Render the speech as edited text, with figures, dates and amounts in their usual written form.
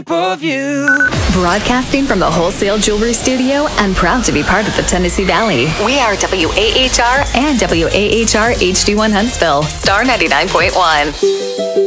of you. Broadcasting from the Wholesale Jewelry Studio and proud to be part of the Tennessee Valley. We are WAHR and WAHR HD1 Huntsville, Star 99.1.